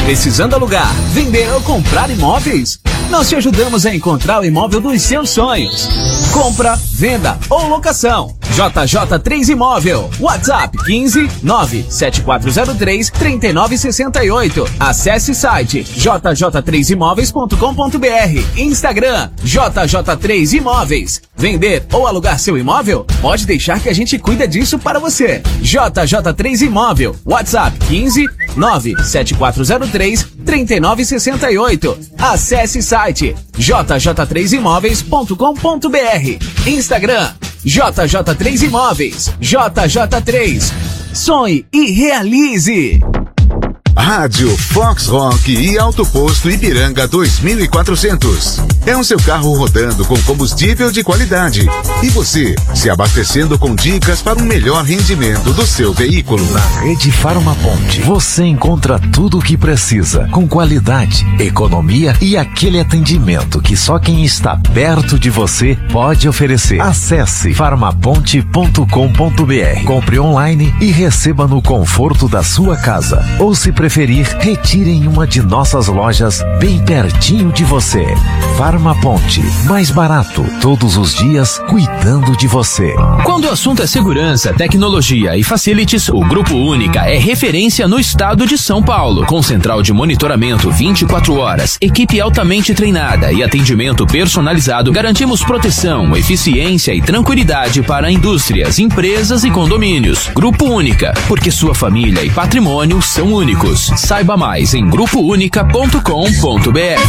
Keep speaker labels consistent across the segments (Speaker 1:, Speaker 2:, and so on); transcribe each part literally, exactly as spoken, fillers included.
Speaker 1: Precisando alugar, vender ou comprar imóveis? Nós te ajudamos a encontrar o imóvel dos seus sonhos. Compra, venda ou locação. J J três Imóvel. WhatsApp quinze nove sete quatro zero três três nove seis oito. Acesse o site j j três imóveis ponto com ponto b r. Instagram J J três Imóveis. Vender ou alugar seu imóvel? Pode deixar que a gente cuida disso para você. J J três Imóvel. WhatsApp quinze nove sete quatro zero três três nove seis oito. Acesse o site j j três imóveis ponto com ponto b r. Instagram J J três Imóveis. J J três. Sonhe e realize.
Speaker 2: Rádio Fox Rock e Auto Posto Ipiranga dois mil e quatrocentos. É o seu carro rodando com combustível de qualidade. E você se abastecendo com dicas para um melhor rendimento do seu veículo.
Speaker 3: Na Rede Farmaponte, você encontra tudo o que precisa, com qualidade, economia e aquele atendimento que só quem está perto de você pode oferecer. Acesse farmaponte ponto com ponto b r. Compre online e receba no conforto da sua casa. Ou se preferir, retire em uma de nossas lojas bem pertinho de você. Farmaponte, mais barato, todos os dias, cuidando de você.
Speaker 4: Quando o assunto é segurança, tecnologia e facilities, o Grupo Única é referência no estado de São Paulo. Com central de monitoramento vinte e quatro horas, equipe altamente treinada e atendimento personalizado, garantimos proteção, eficiência e tranquilidade para indústrias, empresas e condomínios. Grupo Única, porque sua família e patrimônio são únicos. Saiba mais em grupo única ponto com ponto b r.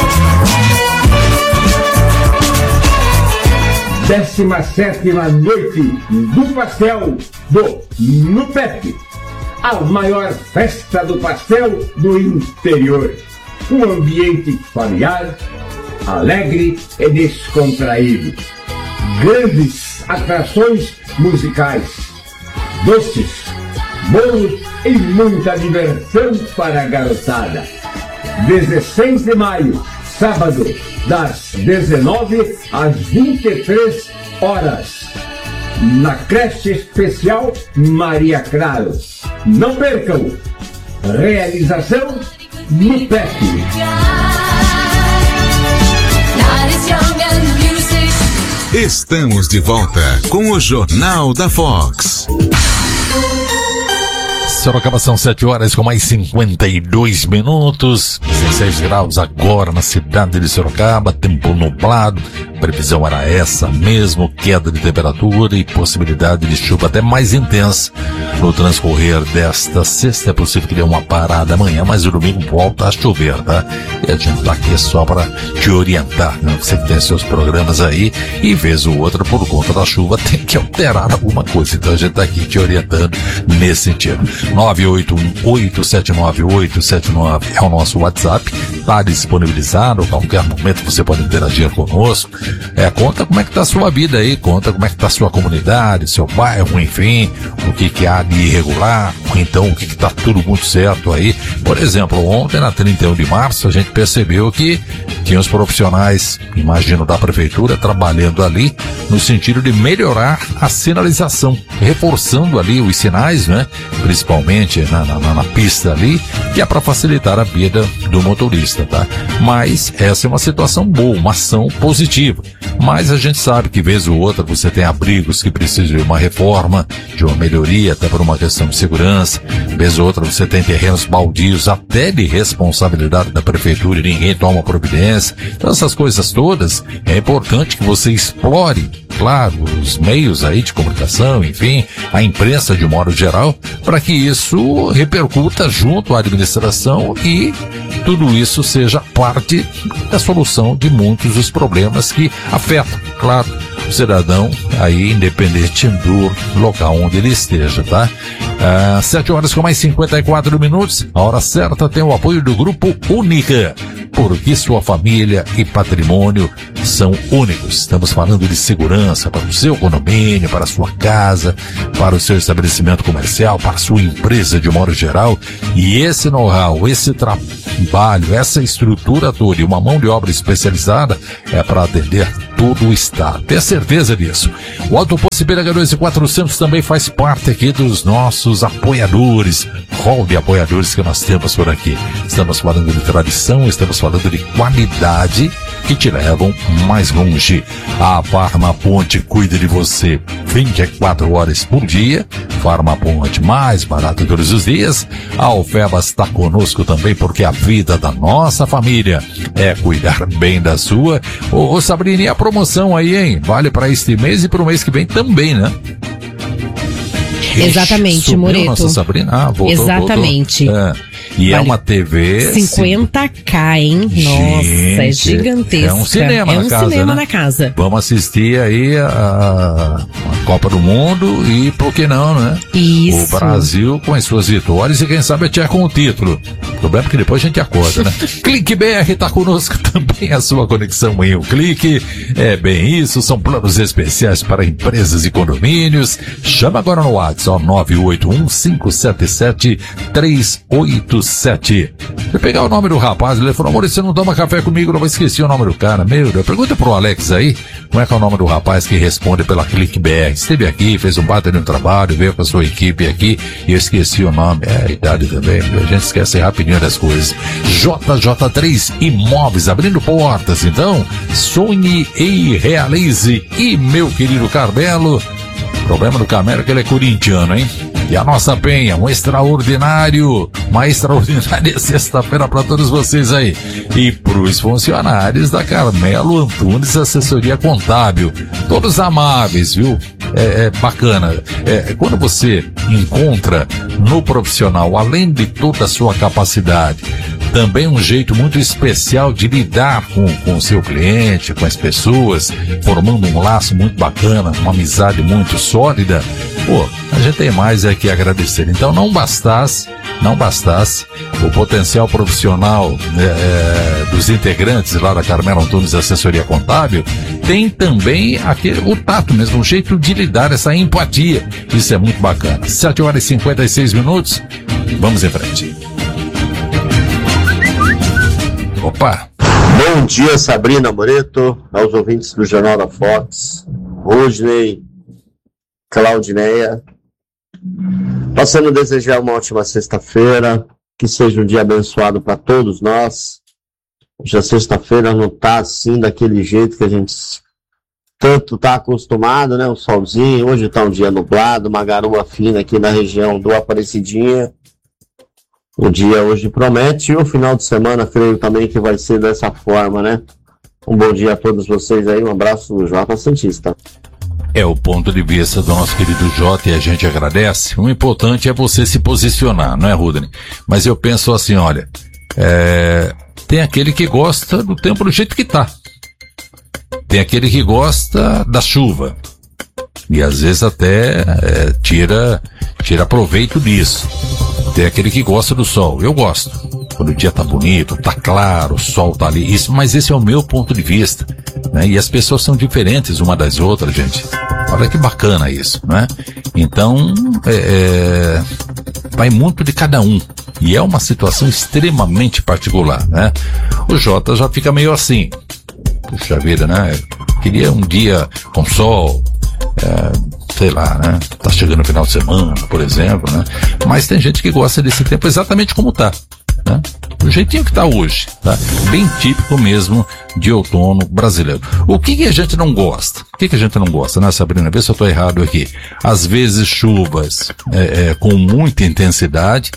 Speaker 5: Décima sétima noite do pastel do Nupep, a maior festa do pastel do interior. Um ambiente familiar, alegre e descontraído. Grandes atrações musicais, doces, bolos e muita diversão para a garotada. dezesseis de maio, sábado, das dezenove às vinte e três horas, na creche especial Maria Claro. Não percam! Realização Nupep.
Speaker 2: Estamos de volta com o Jornal da Fox.
Speaker 6: Sorocaba, são sete horas com mais cinquenta e dois minutos, dezesseis graus agora na cidade de Sorocaba, tempo nublado, previsão era essa mesmo, queda de temperatura e possibilidade de chuva até mais intensa no transcorrer desta sexta. É possível que dê uma parada amanhã, mas o domingo volta a chover, tá? E a gente tá aqui só para te orientar, né? Você que tem seus programas aí e vez ou outra por conta da chuva tem que alterar alguma coisa, então a gente tá aqui te orientando nesse sentido. nove oito um oito sete nove oito sete nove é o nosso WhatsApp, está disponibilizado, a qualquer momento você pode interagir conosco. É, conta como é que tá a sua vida aí, conta como é que tá a sua comunidade, seu bairro, enfim, o que que há de irregular, ou então o que que tá tudo muito certo aí. Por exemplo, ontem na trinta e um de março a gente percebeu que tinha os profissionais, imagino, da prefeitura trabalhando ali no sentido de melhorar a sinalização, reforçando ali os sinais, né, principalmente Na, na, na pista ali, que é para facilitar a vida do motorista, tá? Mas essa é uma situação boa, uma ação positiva. Mas a gente sabe que vez ou outra você tem abrigos que precisam de uma reforma, de uma melhoria, até por uma questão de segurança. Vez ou outra você tem terrenos baldios, até de responsabilidade da prefeitura e ninguém toma providência. Então essas coisas todas, é importante que você explore, claro, os meios aí de comunicação, enfim, a imprensa de modo geral, para que isso repercuta junto à administração e tudo isso seja parte da solução de muitos dos problemas que afetam, claro, o cidadão aí, independente do local onde ele esteja, tá? Ah, sete horas com mais cinquenta e quatro minutos, a hora certa tem o apoio do Grupo Única, porque sua família e patrimônio são únicos. Estamos falando de segurança para o seu condomínio, para a sua casa, para o seu estabelecimento comercial, para a sua empresa de modo geral. E esse know-how, esse trabalho, essa estrutura toda e uma mão de obra especializada é para atender todo o estado. Tenha certeza disso. O Auto Posto Ipiranga dois mil e quatrocentos também faz parte aqui dos nossos nossos apoiadores, rol de apoiadores que nós temos por aqui. Estamos falando de tradição, estamos falando de qualidade que te levam mais longe. A Farma Ponte cuida de você vinte e quatro horas por dia. Farma Ponte, mais barato todos os dias. A Alfebas está conosco também, porque a vida da nossa família é cuidar bem da sua. Ô, ô Sabrina, e a promoção aí, hein? Vale para este mês e para o mês que vem também, né?
Speaker 7: Exatamente,
Speaker 6: Subiu
Speaker 7: Moreto.
Speaker 6: Nossa Sabrina, ah, voltou,
Speaker 7: Exatamente.
Speaker 6: voltou. É. E vale. É uma T V...
Speaker 7: cinquenta K, hein? Nossa, gente, é gigantesca.
Speaker 6: É um cinema
Speaker 7: é
Speaker 6: na
Speaker 7: um
Speaker 6: casa,
Speaker 7: cinema
Speaker 6: né?
Speaker 7: na casa.
Speaker 6: Vamos assistir aí a, a Copa do Mundo e, por que não, né?
Speaker 7: Isso.
Speaker 6: O Brasil com as suas vitórias e quem sabe até com o título. O problema é que depois a gente acorda, né? Clique B R tá conosco também, a sua conexão em um clique. É bem isso, são planos especiais para empresas e condomínios. Chama agora no WhatsApp, nove oito um, cinco sete sete, três oito sete. Vou pegar o nome do rapaz, ele falou, amor, você não toma café comigo, não esqueci o nome do cara. Meu Deus, pergunta pro Alex aí, como é que é o nome do rapaz que responde pela Clique B R. Esteve aqui, fez um baita de um trabalho, veio com a sua equipe aqui, e eu esqueci o nome. É, a idade também, a gente esquece rapidinho das coisas. J J três Imóveis, abrindo portas, então, sonhe e realize. E meu querido Carmelo, o problema do Carmelo é que ele é corintiano, hein? E a nossa Penha, um extraordinário, uma extraordinária sexta-feira para todos vocês aí. E pros funcionários da Carmelo Antunes Assessoria Contábil. Todos amáveis, viu? É, é bacana. É, quando você encontra no profissional, além de toda a sua capacidade, também um jeito muito especial de lidar com, com o seu cliente, com as pessoas, formando um laço muito bacana, uma amizade muito sólida, pô, a gente tem mais é que agradecer. Então não bastasse, não bastasse o potencial profissional né, é, dos integrantes lá da Carmelo Antunes Assessoria Contábil, tem também aquele, o tato mesmo, um jeito de lidar, essa empatia. Isso é muito bacana. sete horas e cinquenta e seis minutos, vamos em frente. Opa!
Speaker 8: Bom dia, Sabrina Moreto, aos ouvintes do Jornal da Fox, Rodney, Claudineia. Passando a desejar uma ótima sexta-feira, que seja um dia abençoado para todos nós. Hoje a sexta-feira não está assim, daquele jeito que a gente tanto está acostumado, né? Um solzinho, hoje está um dia nublado, uma garoa fina aqui na região do Aparecidinha. O dia hoje promete e o final de semana creio também que vai ser dessa forma, né? Um bom dia a todos vocês aí, um abraço do Jota Santista.
Speaker 6: É o ponto de vista do nosso querido Jota e a gente agradece. O importante é você se posicionar, não é, Rudney? Mas eu penso assim, olha, é... tem aquele que gosta do tempo do jeito que tá. Tem aquele que gosta da chuva. E às vezes até é, tira, tira proveito disso. Tem aquele que gosta do sol. Eu gosto. Quando o dia tá bonito, tá claro, o sol tá ali. Isso, mas esse é o meu ponto de vista. Né? E as pessoas são diferentes uma das outras, gente. Olha que bacana isso, né? Então, é, é, vai muito de cada um. E é uma situação extremamente particular, né? O Jota já fica meio assim. Puxa vida, né? Queria um dia com sol, é, sei lá, né? Tá chegando o final de semana, por exemplo, né? Mas tem gente que gosta desse tempo exatamente como tá, né? Do jeitinho que tá hoje, tá? Bem típico mesmo de outono brasileiro. O que que a gente não gosta? O que que a gente não gosta, né, Sabrina? Vê se eu tô errado aqui. Às vezes chuvas é, é, com muita intensidade,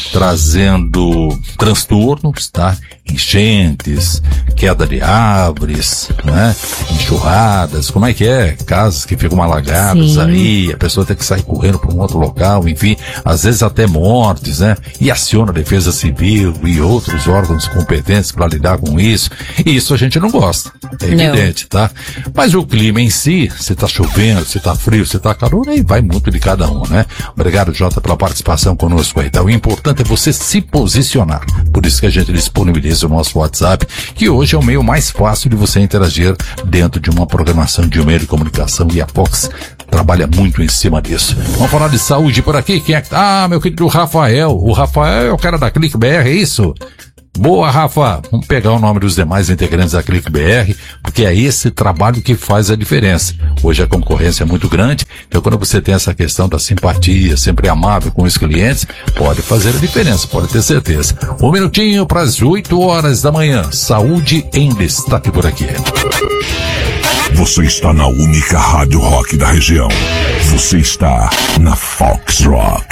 Speaker 6: trazendo transtornos, tá? Enchentes, queda de árvores, né? Enxurradas, como é que é? Casas que ficam alagadas. Sim. Aí, a pessoa tem que sair correndo para um outro local, enfim, às vezes até mortes, né? E aciona a Defesa Civil e outros órgãos competentes para lidar com isso. E isso a gente não gosta, é evidente, não. Tá? Mas o clima em si, se tá chovendo, se tá frio, se tá calor, aí vai muito de cada um, né? Obrigado, Jota, pela participação conosco aí. Então, o importante é você se posicionar. Por isso que a gente disponibiliza o nosso WhatsApp, que hoje é o meio mais fácil de você interagir dentro de uma programação de um meio de comunicação, e a Fox trabalha muito em cima disso. Vamos falar de saúde por aqui? Quem é que tá? Ah, meu querido Rafael. O Rafael é o cara da Clique B R, é isso? Boa, Rafa. Vamos pegar o nome dos demais integrantes da Clique B R, porque é esse trabalho que faz a diferença. Hoje a concorrência é muito grande, então quando você tem essa questão da simpatia, sempre amável com os clientes, pode fazer a diferença, pode ter certeza. Um minutinho para as oito horas da manhã. Saúde em destaque por aqui.
Speaker 9: Você está na única rádio rock da região. Você está na Fox Rock.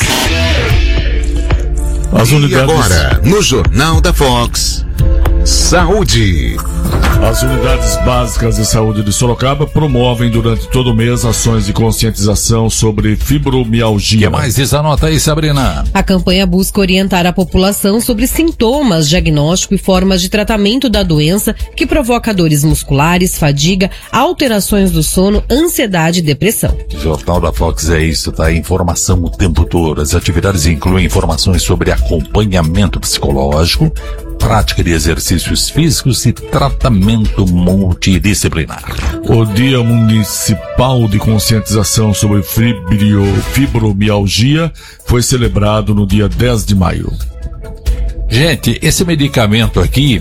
Speaker 2: As unidades... E agora, no Jornal da Fox, saúde.
Speaker 10: As unidades básicas de saúde de Sorocaba promovem durante todo o mês ações de conscientização sobre fibromialgia.
Speaker 6: O que mais diz? Anota aí, Sabrina.
Speaker 7: A campanha busca orientar a população sobre sintomas, diagnóstico e formas de tratamento da doença que provoca dores musculares, fadiga, alterações do sono, ansiedade e depressão.
Speaker 6: O Jornal da Fox é isso, tá? Informação o tempo todo. As atividades incluem informações sobre acompanhamento psicológico, prática de exercícios físicos e tratamento multidisciplinar.
Speaker 10: O Dia Municipal de Conscientização sobre fibrio, Fibromialgia foi celebrado no dia dez de maio.
Speaker 6: Gente, esse medicamento aqui,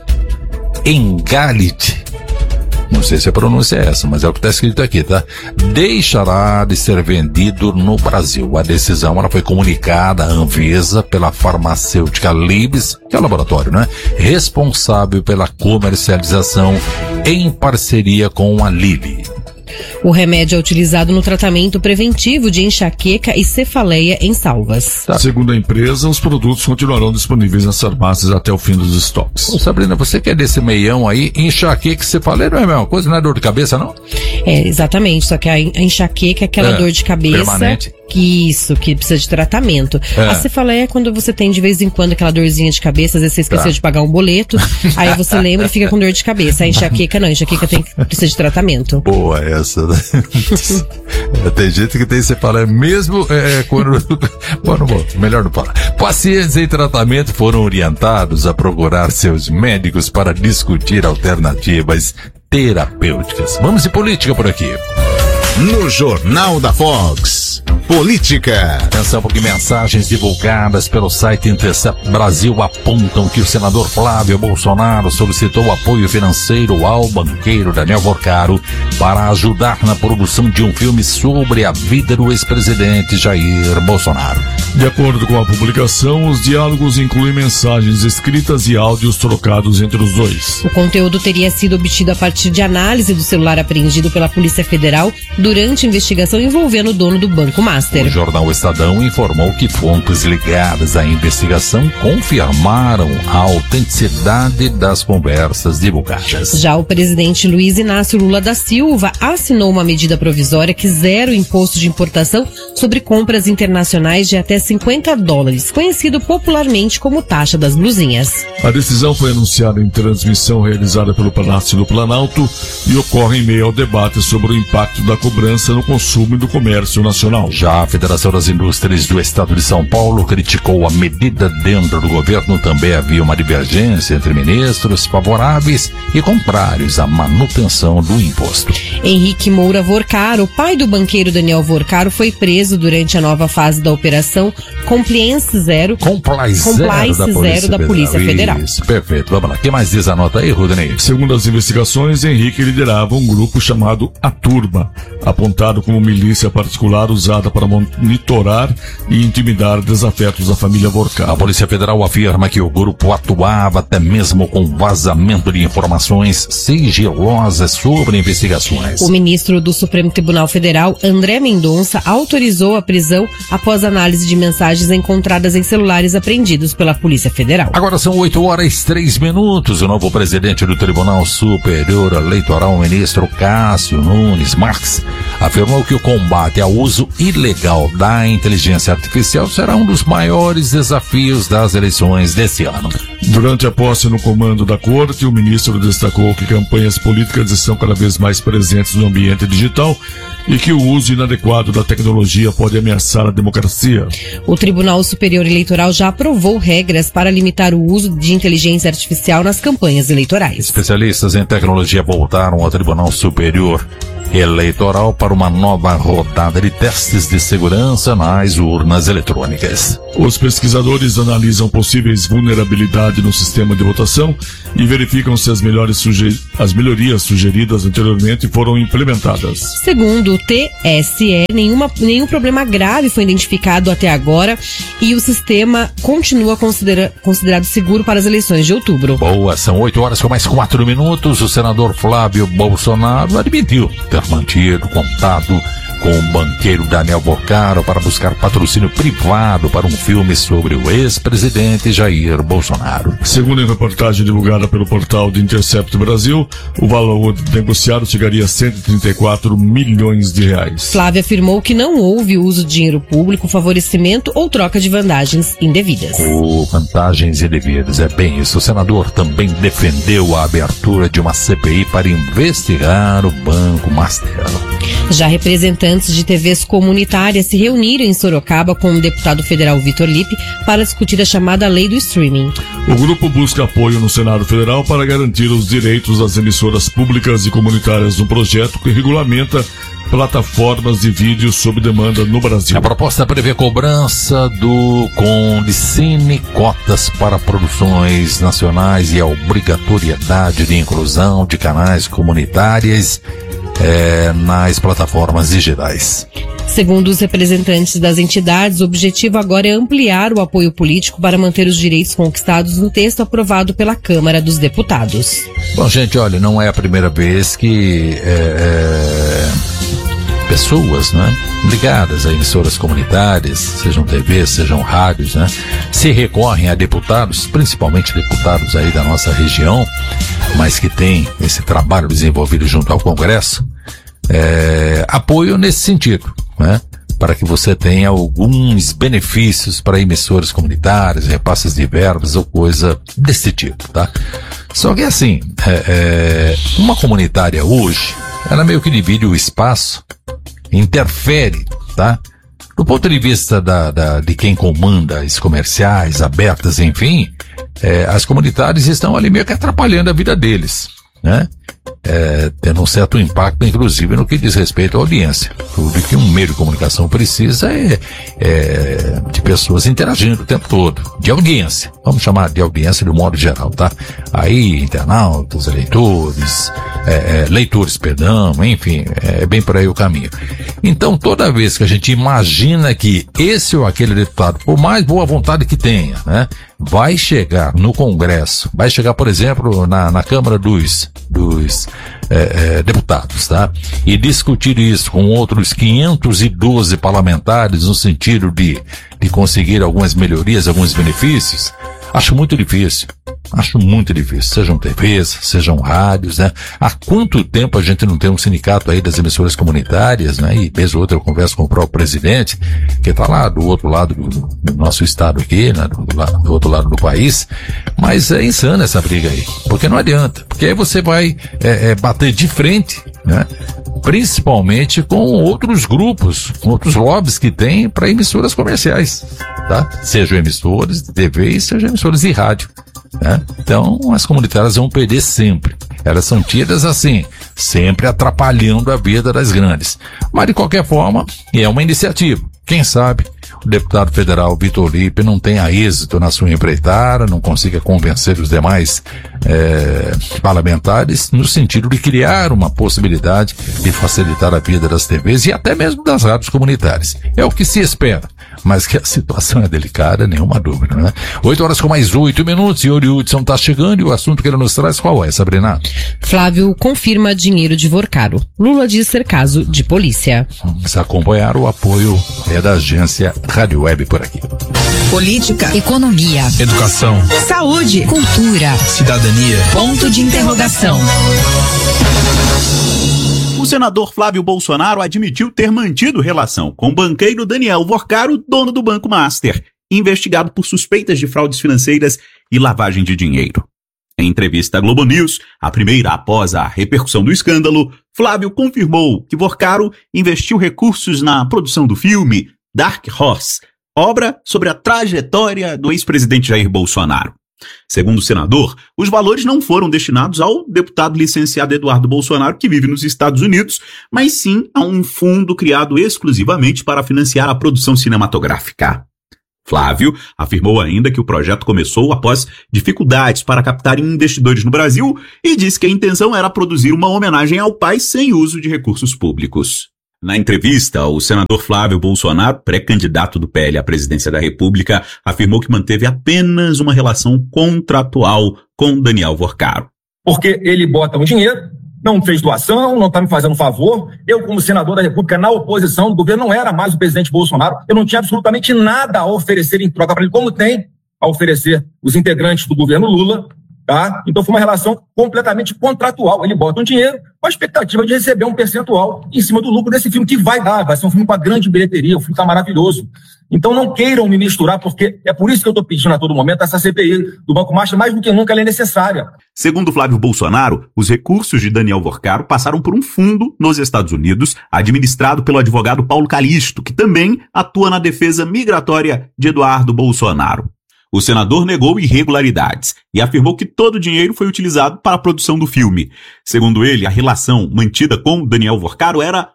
Speaker 6: Engalid, não sei se a pronúncia é essa, mas é o que está escrito aqui, tá? Deixará de ser vendido no Brasil. A decisão ela foi comunicada à Anvisa pela farmacêutica Libs, que é o laboratório, né? Responsável pela comercialização em parceria com a Lilly.
Speaker 7: O remédio é utilizado no tratamento preventivo de enxaqueca e cefaleia em Salvas.
Speaker 10: Tá. Segundo a empresa, os produtos continuarão disponíveis nas farmácias até o fim dos estoques.
Speaker 6: Ô, Sabrina, você que é desse meião aí, enxaqueca e cefaleia não é a mesma coisa, não é dor de cabeça, não?
Speaker 7: É, exatamente, só que a enxaqueca é aquela é, dor de cabeça...
Speaker 6: permanente.
Speaker 7: Que isso, que precisa de tratamento. É. A cefaleia é quando você tem de vez em quando aquela dorzinha de cabeça, às vezes você esqueceu tá. de pagar um boleto, aí você lembra e fica com dor de cabeça. A enxaqueca não, a enxaqueca tem, precisa de tratamento.
Speaker 6: Boa essa, né? Tem gente que tem cefaleia mesmo é, quando... Bom, não vou, melhor não falar. Pacientes em tratamento foram orientados a procurar seus médicos para discutir alternativas terapêuticas. Vamos de política por aqui.
Speaker 2: No Jornal da Fox, política.
Speaker 6: Atenção, porque mensagens divulgadas pelo site Intercept Brasil apontam que o senador Flávio Bolsonaro solicitou apoio financeiro ao banqueiro Daniel Vorcaro para ajudar na produção de um filme sobre a vida do ex-presidente Jair Bolsonaro.
Speaker 10: De acordo com a publicação, os diálogos incluem mensagens escritas e áudios trocados entre os dois.
Speaker 7: O conteúdo teria sido obtido a partir de análise do celular apreendido pela Polícia Federal durante a investigação envolvendo o dono do Banco Master.
Speaker 6: O jornal Estadão informou que fontes ligadas à investigação confirmaram a autenticidade das conversas divulgadas.
Speaker 7: Já o presidente Luiz Inácio Lula da Silva assinou uma medida provisória que zera o imposto de importação sobre compras internacionais de até cinquenta dólares, conhecido popularmente como taxa das blusinhas.
Speaker 10: A decisão foi anunciada em transmissão realizada pelo Palácio do Planalto e ocorre em meio ao debate sobre o impacto da cobrança no consumo e do comércio nacional.
Speaker 6: Já a Federação das Indústrias do Estado de São Paulo criticou a medida. Dentro do governo também havia uma divergência entre ministros favoráveis e contrários à manutenção do imposto.
Speaker 7: Henrique Moura Vorcaro, pai do banqueiro Daniel Vorcaro, foi preso durante a nova fase da operação Compliance Zero,
Speaker 6: Compliance
Speaker 7: Compliance
Speaker 6: Zero, da,
Speaker 7: Zero
Speaker 6: Polícia
Speaker 7: da Polícia Federal.
Speaker 6: Isso, perfeito. Vamos lá. O que mais diz a nota aí, Rudney?
Speaker 10: Segundo as investigações, Henrique liderava um grupo chamado A Turma, apontado como milícia particular usada para monitorar e intimidar desafetos da família Vorcaro.
Speaker 6: A Polícia Federal afirma que o grupo atuava até mesmo com vazamento de informações sigilosas sobre investigações.
Speaker 7: O ministro do Supremo Tribunal Federal, André Mendonça, autorizou a prisão após análise de mensagens encontradas em celulares apreendidos pela Polícia Federal.
Speaker 6: Agora são oito horas e três minutos. O novo presidente do Tribunal Superior Eleitoral, o ministro Cássio Nunes Marques, afirmou que o combate ao uso ilegal da inteligência artificial será um dos maiores desafios das eleições desse ano.
Speaker 10: Durante a posse no comando da corte, o ministro destacou que campanhas políticas estão cada vez mais presentes no ambiente digital e que o uso inadequado da tecnologia pode ameaçar a democracia.
Speaker 7: O Tribunal Superior Eleitoral já aprovou regras para limitar o uso de inteligência artificial nas campanhas eleitorais.
Speaker 6: Especialistas em tecnologia voltaram ao Tribunal Superior eleitoral para uma nova rodada de testes de segurança nas urnas eletrônicas.
Speaker 10: Os pesquisadores analisam possíveis vulnerabilidades no sistema de votação e verificam se as, melhores suge- as melhorias sugeridas anteriormente foram implementadas.
Speaker 7: Segundo o T S E, nenhuma, nenhum problema grave foi identificado até agora e o sistema continua considera- considerado seguro para as eleições de outubro.
Speaker 6: Boa, são oito horas com mais quatro minutos. O senador Flávio Bolsonaro admitiu ter mantido contato com o banqueiro Daniel Vorcaro para buscar patrocínio privado para um filme sobre o ex-presidente Jair Bolsonaro.
Speaker 10: Segundo a reportagem divulgada pelo portal de Intercept Brasil, o valor negociado chegaria a cento e trinta e quatro milhões de reais.
Speaker 7: Flávio afirmou que não houve uso de dinheiro público, favorecimento ou troca de vantagens indevidas.
Speaker 6: Oh, vantagens indevidas, é bem isso. O senador também defendeu a abertura de uma C P I para investigar o Banco Master.
Speaker 7: Já representantes de T Vs comunitárias se reuniram em Sorocaba com o deputado federal Vitor Lippe para discutir a chamada lei do streaming.
Speaker 10: O grupo busca apoio no Senado Federal para garantir os direitos das emissoras públicas e comunitárias no projeto que regulamenta plataformas de vídeo sob demanda no Brasil.
Speaker 6: A proposta prevê cobrança do Condicine, cotas para produções nacionais e a obrigatoriedade de inclusão de canais comunitários É, nas plataformas digitais.
Speaker 7: Segundo os representantes das entidades, o objetivo agora é ampliar o apoio político para manter os direitos conquistados no texto aprovado pela Câmara dos Deputados.
Speaker 6: Bom, gente, olha, não é a primeira vez que é, é, pessoas, né, ligadas a emissoras comunitárias, sejam T Vs, sejam rádios, né, se recorrem a deputados, principalmente deputados aí da nossa região, mas que tem esse trabalho desenvolvido junto ao Congresso, é, apoio nesse sentido, né? Para que você tenha alguns benefícios para emissoras comunitárias, repasses de verbas ou coisa desse tipo, tá? Só que assim, é, é, uma comunitária hoje, ela meio que divide o espaço, interfere, tá? Do ponto de vista da, da, de quem comanda as comerciais, abertas, enfim, é, as comunitárias estão ali meio que atrapalhando a vida deles, né? É, tendo um certo impacto, inclusive, no que diz respeito à audiência. Tudo que um meio de comunicação precisa é, é de pessoas interagindo o tempo todo, de audiência. Vamos chamar de audiência de um modo geral, tá? Aí, internautas, leitores, é, é, leitores, perdão, enfim, é bem por aí o caminho. Então, toda vez que a gente imagina que esse ou aquele deputado, por mais boa vontade que tenha, né, vai chegar no Congresso, vai chegar, por exemplo, na, na Câmara dos, dos é, é, deputados, tá? E discutir isso com outros quinhentos e doze parlamentares no sentido de, de conseguir algumas melhorias, alguns benefícios, acho muito difícil. Acho muito difícil. Sejam T Vs, sejam rádios, né? Há quanto tempo a gente não tem um sindicato aí das emissoras comunitárias, né? E vez ou outra eu converso com o próprio presidente, que tá lá do outro lado do, do nosso estado aqui, né? Do, do, do outro lado do país. Mas é insana essa briga aí. Porque não adianta. Porque aí você vai é, é, bater de frente, né? Principalmente com outros grupos, com outros lobbies que tem para emissoras comerciais, tá? Sejam emissoras de T V, sejam emissoras de rádio, né? Então, as comunitárias vão perder sempre. Elas são tidas assim, sempre atrapalhando a vida das grandes. Mas, de qualquer forma, é uma iniciativa. Quem sabe o deputado federal Vitor Lippe não tenha êxito na sua empreitada, não consiga convencer os demais é, parlamentares no sentido de criar uma possibilidade de facilitar a vida das T Vs e até mesmo das rádios comunitárias. É o que se espera, mas que a situação é delicada, nenhuma dúvida, né? Oito horas com mais oito minutos e o Yuri Hudson tá chegando e o assunto que ele nos traz qual é, Sabrina?
Speaker 7: Flávio confirma dinheiro de Vorcaro. Lula diz ser caso de polícia.
Speaker 6: Vamos acompanhar o apoio é da agência Rádio Web por aqui.
Speaker 11: Política, economia,
Speaker 12: educação,
Speaker 11: saúde, cultura,
Speaker 12: cidadania,
Speaker 11: ponto de interrogação.
Speaker 13: O senador Flávio Bolsonaro admitiu ter mantido relação com o banqueiro Daniel Vorcaro, dono do Banco Master, investigado por suspeitas de fraudes financeiras e lavagem de dinheiro. Em entrevista à Globo News, a primeira após a repercussão do escândalo, Flávio confirmou que Vorcaro investiu recursos na produção do filme Dark Horse, obra sobre a trajetória do ex-presidente Jair Bolsonaro. Segundo o senador, os valores não foram destinados ao deputado licenciado Eduardo Bolsonaro, que vive nos Estados Unidos, mas sim a um fundo criado exclusivamente para financiar a produção cinematográfica. Flávio afirmou ainda que o projeto começou após dificuldades para captar investidores no Brasil e disse que a intenção era produzir uma homenagem ao pai sem uso de recursos públicos. Na entrevista, o senador Flávio Bolsonaro, pré-candidato do P L à presidência da República, afirmou que manteve apenas uma relação contratual com Daniel Vorcaro.
Speaker 12: Porque ele bota um dinheiro, não fez doação, não está me fazendo favor. Eu, como senador da República, na oposição do governo, não era mais o presidente Bolsonaro. Eu não tinha absolutamente nada a oferecer em troca para ele, como tem a oferecer os integrantes do governo Lula. Tá? Então foi uma relação completamente contratual. Ele bota um dinheiro com a expectativa de receber um percentual em cima do lucro desse filme, que vai dar, vai ser um filme com a grande bilheteria, um filme que está maravilhoso. Então não queiram me misturar, porque é por isso que eu estou pedindo a todo momento essa C P I do Banco Master, mais do que nunca ela é necessária.
Speaker 13: Segundo Flávio Bolsonaro, os recursos de Daniel Vorcaro passaram por um fundo nos Estados Unidos, administrado pelo advogado Paulo Calixto, que também atua na defesa migratória de Eduardo Bolsonaro. O senador negou irregularidades e afirmou que todo o dinheiro foi utilizado para a produção do filme. Segundo ele, a relação mantida com Daniel Vorcaro era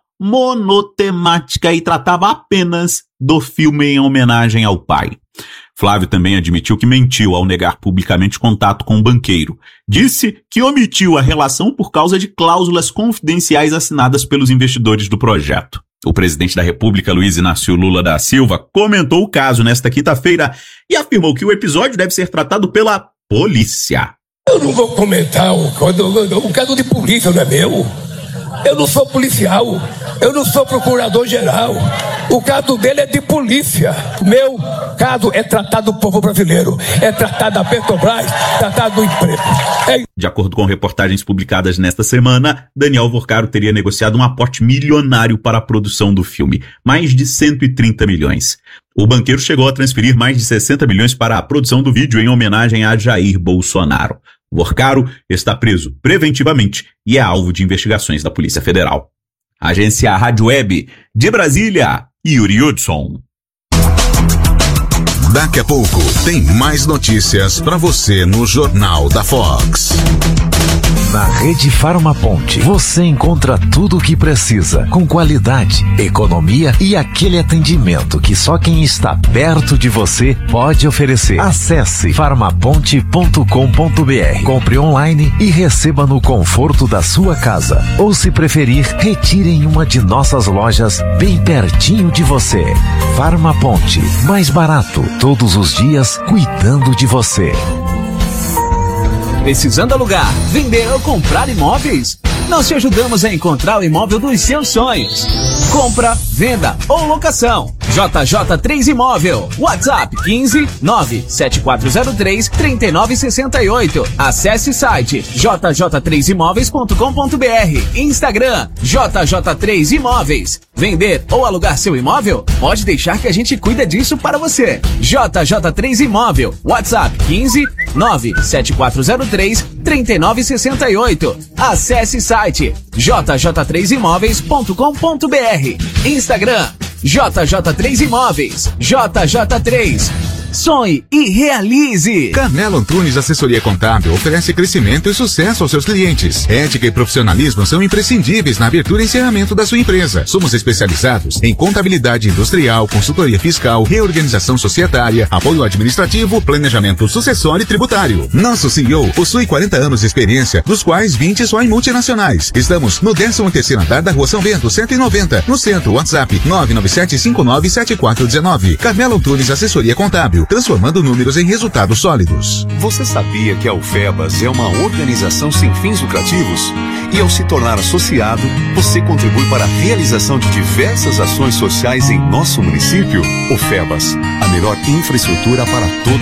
Speaker 13: monotemática e tratava apenas do filme em homenagem ao pai. Flávio também admitiu que mentiu ao negar publicamente contato com o banqueiro. Disse que omitiu a relação por causa de cláusulas confidenciais assinadas pelos investidores do projeto. O presidente da República, Luiz Inácio Lula da Silva, comentou o caso nesta quinta-feira e afirmou que o episódio deve ser tratado pela polícia.
Speaker 14: Eu não vou comentar o, o, o caso de polícia, não é meu. Eu não sou policial, eu não sou procurador-geral. O caso dele é de polícia. O meu caso é tratar do povo brasileiro, é tratar da Petrobras, tratar do emprego. É...
Speaker 13: De acordo com reportagens publicadas nesta semana, Daniel Vorcaro teria negociado um aporte milionário para a produção do filme, mais de cento e trinta milhões. O banqueiro chegou a transferir mais de sessenta milhões para a produção do vídeo em homenagem a Jair Bolsonaro. Vorcaro está preso preventivamente e é alvo de investigações da Polícia Federal. Agência Rádio Web de Brasília, Yuri Hudson.
Speaker 2: Daqui a pouco tem mais notícias para você no Jornal da Fox.
Speaker 3: Na Rede Farma Ponte, você encontra tudo o que precisa, com qualidade, economia e aquele atendimento que só quem está perto de você pode oferecer. Acesse farmaponte ponto com ponto br, compre online e receba no conforto da sua casa. Ou, se preferir, retire em uma de nossas lojas bem pertinho de você. Farma Ponte, mais barato, todos os dias, cuidando de você.
Speaker 1: Precisando alugar, vender ou comprar imóveis? Nós te ajudamos a encontrar o imóvel dos seus sonhos. Compra, venda ou locação. J J três Imóvel. WhatsApp quinze nove sete quatro zero três três nove seis oito. Acesse o site j j três imóveis ponto com ponto br. Instagram J J três Imóveis. Vender ou alugar seu imóvel? Pode deixar que a gente cuida disso para você. J J três Imóvel. WhatsApp quinze nove sete quatro zero três três nove seis oito. Acesse o site j j três imóveis ponto com ponto br. Instagram J J três Imóveis. J J três. Sonhe e realize.
Speaker 2: Carmelo Antunes Assessoria Contábil oferece crescimento e sucesso aos seus clientes. Ética e profissionalismo são imprescindíveis na abertura e encerramento da sua empresa. Somos especializados em contabilidade industrial, consultoria fiscal, reorganização societária, apoio administrativo, planejamento sucessório e tributário. Nosso C E O possui quarenta anos de experiência, dos quais vinte só em multinacionais. Estamos no décimo terceiro andar da Rua São Bento, cento e noventa, no centro. WhatsApp nove nove sete cinco nove sete quatro um nove. Carmelo Antunes Assessoria Contábil, transformando números em resultados sólidos.
Speaker 15: Você sabia que a UFEBAS é uma organização sem fins lucrativos? E ao se tornar associado, você contribui para a realização de diversas ações sociais em nosso município? UFEBAS, a melhor infraestrutura para todos.